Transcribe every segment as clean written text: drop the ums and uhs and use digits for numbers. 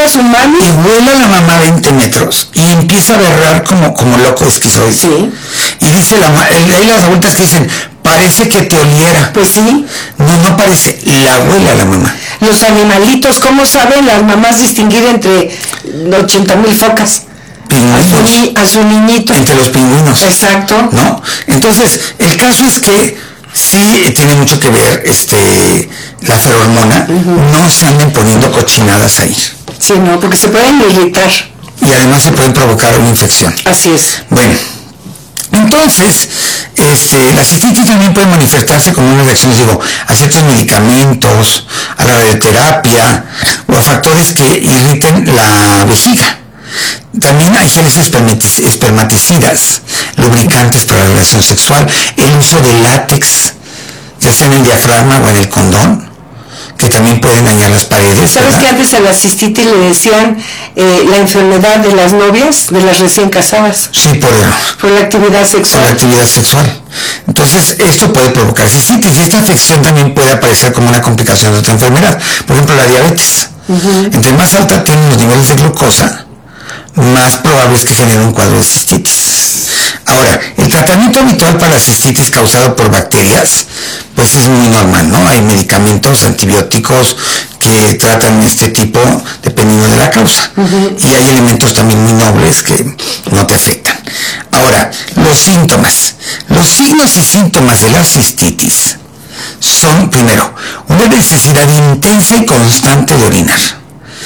a su mami. Y vuela la mamá 20 metros y empieza a berrar como loco esquizoide. Sí. Y dice hay las adultas que dicen, parece que te oliera. Pues sí. No parece, la abuela la mamá. Los animalitos, ¿cómo saben las mamás distinguir entre 80,000 focas? A su niñito. Entre los pingüinos. Exacto. ¿No? Entonces, el caso es que sí tiene mucho que ver la feromona. No se anden poniendo cochinadas ahí. Sí, no, porque se pueden irritar. Y además se pueden provocar una infección. Así es. Bueno, entonces, la cistitis también puede manifestarse como unas reacciones, a ciertos medicamentos, a la radioterapia o a factores que irriten la vejiga. También hay geles espermaticidas, lubricantes para la relación sexual, el uso de látex, ya sea en el diafragma o en el condón, que también pueden dañar las paredes. ¿Sabes que antes a la cistitis le decían la enfermedad de las novias, de las recién casadas? Sí, por la actividad sexual. Por la actividad sexual. Entonces, esto puede provocar cistitis y esta afección también puede aparecer como una complicación de otra enfermedad. Por ejemplo, la diabetes. Entre más alta tienen los niveles de glucosa, más probable es que genere un cuadro de cistitis. Ahora, el tratamiento habitual para la cistitis causado por bacterias, pues es muy normal, ¿no? Hay medicamentos, antibióticos que tratan este tipo dependiendo de la causa. Y hay elementos también muy nobles que no te afectan. Ahora, los síntomas. Los signos y síntomas de la cistitis son, primero, una necesidad intensa y constante de orinar.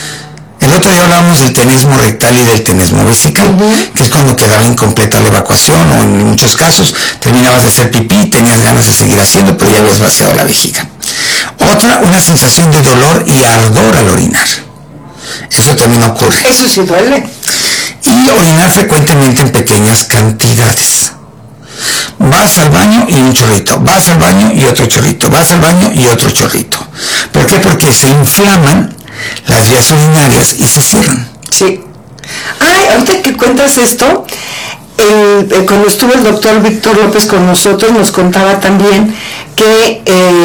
El otro día hablábamos del tenesmo rectal y del tenesmo vesical, que es cuando quedaba incompleta la evacuación o en muchos casos terminabas de hacer pipí, tenías ganas de seguir haciendo, pero ya habías vaciado la vejiga. Otra, una sensación de dolor y ardor al orinar. Eso también ocurre. Eso sí duele. Y orinar frecuentemente en pequeñas cantidades. Vas al baño y un chorrito, vas al baño y otro chorrito, vas al baño y otro chorrito. ¿Por qué? Porque se inflaman las vías urinarias y se cierran. Sí. Ahorita que cuentas esto, cuando estuvo el doctor Víctor López con nosotros, nos contaba también que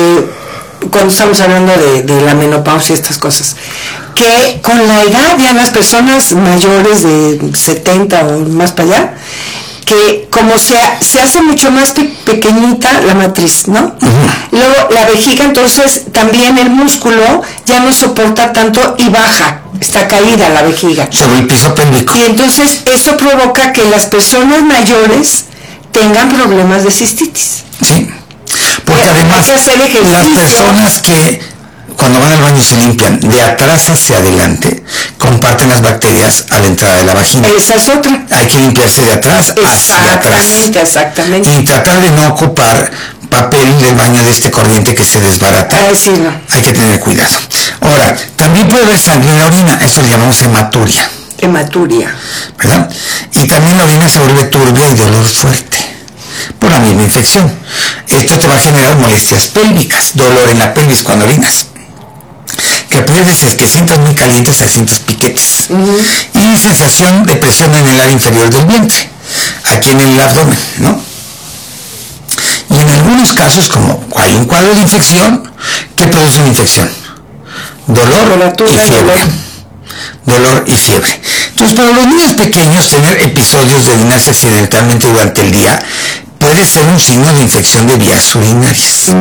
cuando estamos hablando de la menopausia y estas cosas, que con la edad ya las personas mayores de 70 o más para allá, que como se hace mucho más pequeñita la matriz, ¿no? Luego la vejiga, entonces también el músculo ya no soporta tanto y baja, está caída la vejiga. Sobre el piso pélvico. Y entonces eso provoca que las personas mayores tengan problemas de cistitis. Sí, porque además las personas que cuando van al baño se limpian de atrás hacia adelante, comparten las bacterias a la entrada de la vagina. Esa es otra. Hay que limpiarse de atrás hacia atrás. Exactamente. Y tratar de no ocupar papel del baño de este corriente que se desbarata. Sí, no. Hay que tener cuidado. Ahora, también puede haber sangre en la orina, eso le llamamos hematuria. Hematuria. ¿Verdad? Y también la orina se vuelve turbia y de olor fuerte por la misma infección. Esto te va a generar molestias pélvicas, dolor en la pelvis cuando orinas. Que puedes que sientas muy calientes, que sientas piquetes. Y sensación de presión en el área inferior del vientre, aquí en el abdomen, ¿no? Y en algunos casos, como hay un cuadro de infección, ¿qué produce una infección? Dolor y fiebre. Dolor y fiebre. Entonces, para los niños pequeños, tener episodios de orinarse accidentalmente durante el día puede ser un signo de infección de vías urinarias.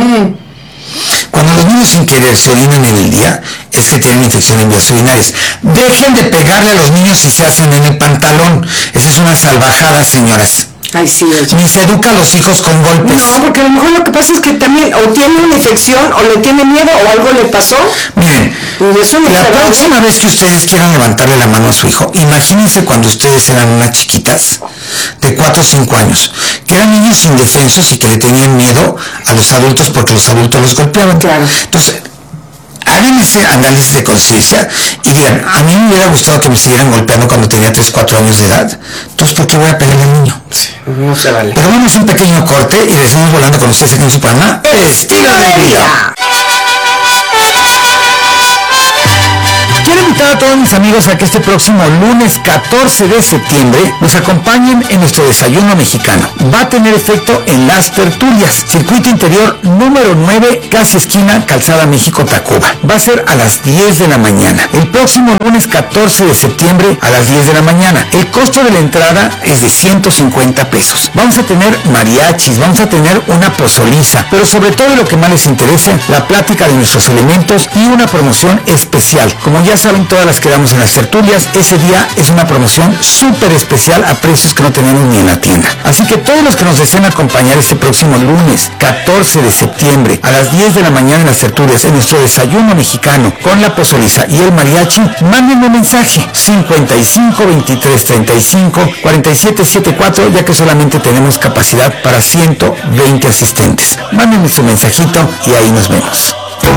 Cuando los niños sin querer se orinan en el día, es que tienen infección en vías urinarias. Dejen de pegarle a los niños si se hacen en el pantalón. Esa es una salvajada, señoras. Ay, sí. Ni se educa a los hijos con golpes. No, porque a lo mejor lo que pasa es que también o tiene una infección o le tiene miedo o algo le pasó. Miren, la próxima vez que ustedes quieran levantarle la mano a su hijo, imagínense cuando ustedes eran unas chiquitas de 4 o 5 años, que eran niños indefensos y que le tenían miedo a los adultos porque los adultos los golpeaban. Claro. Entonces, hagan ese análisis de conciencia y digan, a mí me hubiera gustado que me siguieran golpeando cuando tenía 3, 4 años de edad. Entonces, ¿por qué voy a pegarle al niño? No se vale. Pero vamos a un pequeño corte y les vamos volando con ustedes aquí en su programa Estilo de Vida. Quiero invitar invitar a todos mis amigos a que este próximo lunes 14 de septiembre nos acompañen en nuestro desayuno mexicano. Va a tener efecto en Las Tertulias, circuito interior número 9, casi esquina Calzada México-Tacuba. Va a ser a las 10 de la mañana. El próximo lunes 14 de septiembre a las 10 de la mañana. El costo de la entrada es de 150 pesos. Vamos a tener mariachis, vamos a tener una pozoliza, pero sobre todo lo que más les interesa, la plática de nuestros elementos y una promoción especial. Como ya saben, todas las que damos en Las Tertulias, ese día es una promoción súper especial a precios que no tenemos ni en la tienda. Así que todos los que nos deseen acompañar este próximo lunes 14 de septiembre a las 10 de la mañana en Las Tertulias, en nuestro desayuno mexicano con la pozoliza y el mariachi, mándenme un mensaje 55 23 35 47 74, ya que solamente tenemos capacidad para 120 asistentes. Mándenme su mensajito y ahí nos vemos.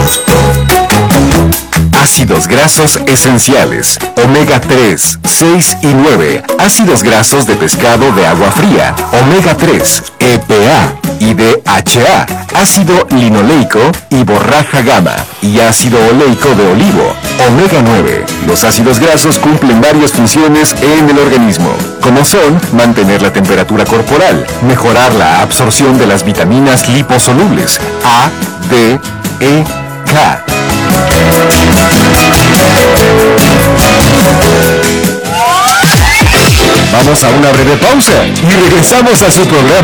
Ácidos grasos esenciales, omega 3, 6 y 9, ácidos grasos de pescado de agua fría, omega 3, EPA y DHA, ácido linoleico y borraja gamma y ácido oleico de olivo, omega 9. Los ácidos grasos cumplen varias funciones en el organismo, como son mantener la temperatura corporal, mejorar la absorción de las vitaminas liposolubles A, D, E, K. Vamos a una breve pausa y regresamos a su programa